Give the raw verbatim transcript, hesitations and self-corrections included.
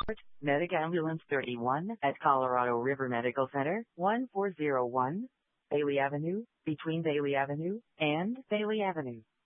Medic Ambulance thirty-one at Colorado River Medical Center, one four zero one Bailey Avenue, between Bailey Avenue and Bailey Avenue.